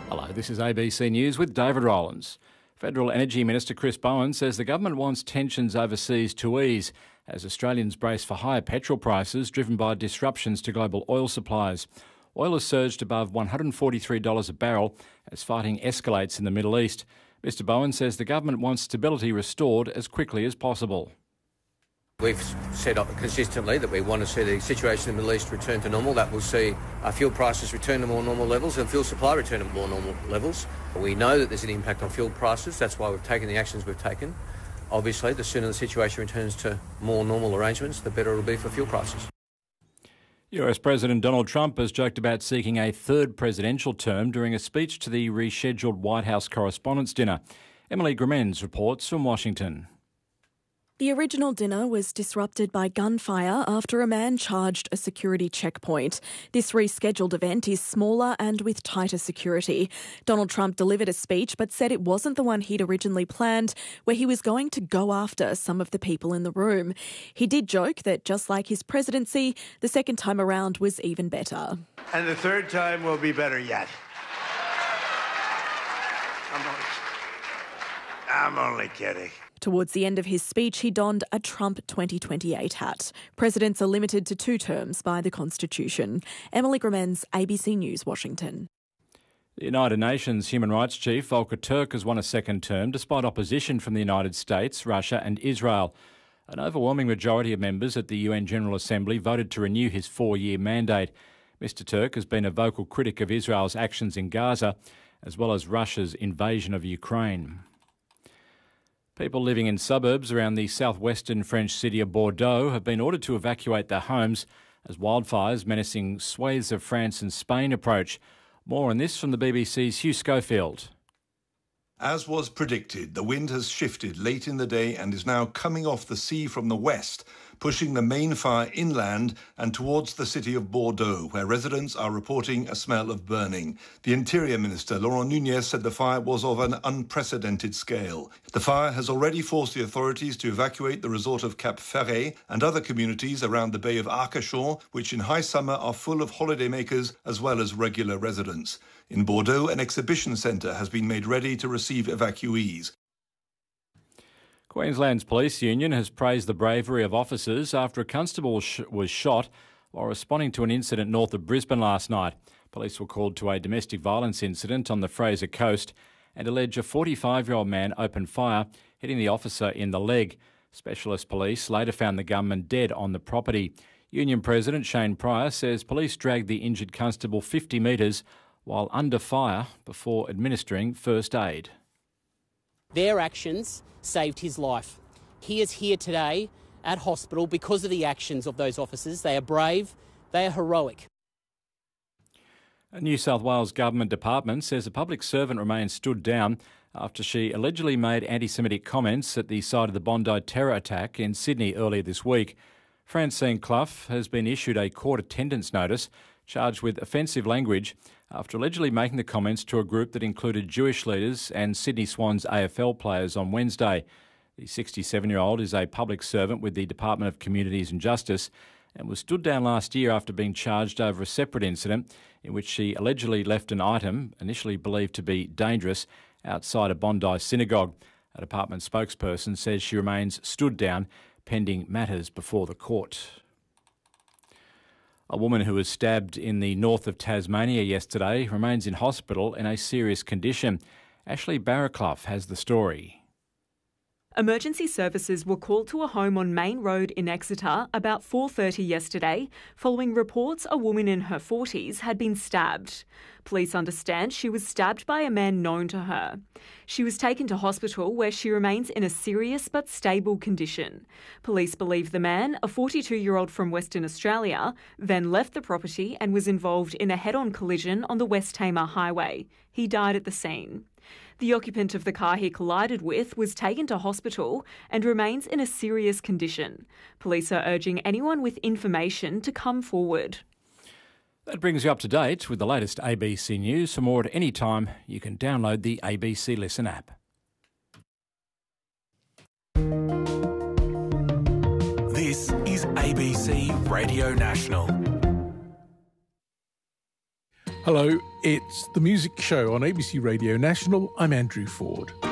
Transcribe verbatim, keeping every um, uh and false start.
Hello, this is A B C News with David Rowlands. Federal Energy Minister Chris Bowen says the government wants tensions overseas to ease as Australians brace for higher petrol prices driven by disruptions to global oil supplies. Oil has surged above one hundred forty-three dollars a barrel as fighting escalates in the Middle East. Mr Bowen says the government wants stability restored as quickly as possible. We've said consistently that we want to see the situation in the Middle East return to normal. That will see our fuel prices return to more normal levels and fuel supply return to more normal levels. We know that there's an impact on fuel prices. That's why we've taken the actions we've taken. Obviously, the sooner the situation returns to more normal arrangements, the better it'll be for fuel prices. U S President Donald Trump has joked about seeking a third presidential term during a speech to the rescheduled White House Correspondents' Dinner. Emily Gramens reports from Washington. The original dinner was disrupted by gunfire after a man charged a security checkpoint. This rescheduled event is smaller and with tighter security. Donald Trump delivered a speech but said it wasn't the one he'd originally planned, where he was going to go after some of the people in the room. He did joke that just like his presidency, the second time around was even better. And the third time will be better yet. I'm only, I'm only kidding. Towards the end of his speech, he donned a Trump twenty twenty-eight hat. Presidents are limited to two terms by the Constitution. Emily Gramens, A B C News, Washington. The United Nations Human Rights Chief Volker Turk has won a second term despite opposition from the United States, Russia and Israel. An overwhelming majority of members at the U N General Assembly voted to renew his four-year mandate. Mr Turk has been a vocal critic of Israel's actions in Gaza, as well as Russia's invasion of Ukraine. People living in suburbs around the southwestern French city of Bordeaux have been ordered to evacuate their homes as wildfires menacing swathes of France and Spain approach. More on this from the B B C's Hugh Schofield. As was predicted, the wind has shifted late in the day and is now coming off the sea from the west, pushing the main fire inland and towards the city of Bordeaux, where residents are reporting a smell of burning. The Interior Minister, Laurent Nunez, said the fire was of an unprecedented scale. The fire has already forced the authorities to evacuate the resort of Cap Ferret and other communities around the Bay of Arcachon, which in high summer are full of holidaymakers as well as regular residents. In Bordeaux, an exhibition centre has been made ready to receive evacuees. Queensland's police union has praised the bravery of officers after a constable sh- was shot while responding to an incident north of Brisbane last night. Police were called to a domestic violence incident on the Fraser Coast and allege a forty-five-year-old man opened fire, hitting the officer in the leg. Specialist police later found the gunman dead on the property. Union President Shane Pryor says police dragged the injured constable fifty metres while under fire before administering first aid. Their actions saved his life. He is here today at hospital because of the actions of those officers. They are brave, they are heroic. A New South Wales government department says a public servant remains stood down after she allegedly made anti-Semitic comments at the site of the Bondi terror attack in Sydney earlier this week. Francine Clough has been issued a court attendance notice charged with offensive language after allegedly making the comments to a group that included Jewish leaders and Sydney Swans A F L players on Wednesday. The sixty-seven-year-old is a public servant with the Department of Communities and Justice and was stood down last year after being charged over a separate incident in which she allegedly left an item, initially believed to be dangerous, outside a Bondi synagogue. A department spokesperson says she remains stood down pending matters before the court. A woman who was stabbed in the north of Tasmania yesterday remains in hospital in a serious condition. Ashley Barraclough has the story. Emergency services were called to a home on Main Road in Exeter about four thirty yesterday, following reports a woman in her forties had been stabbed. Police understand she was stabbed by a man known to her. She was taken to hospital where she remains in a serious but stable condition. Police believe the man, a forty-two-year-old from Western Australia, then left the property and was involved in a head-on collision on the West Tamar Highway. He died at the scene. The occupant of the car he collided with was taken to hospital and remains in a serious condition. Police are urging anyone with information to come forward. That brings you up to date with the latest A B C News. For more at any time, you can download the A B C Listen app. This is A B C Radio National. Hello, it's The Music Show on A B C Radio National. I'm Andrew Ford.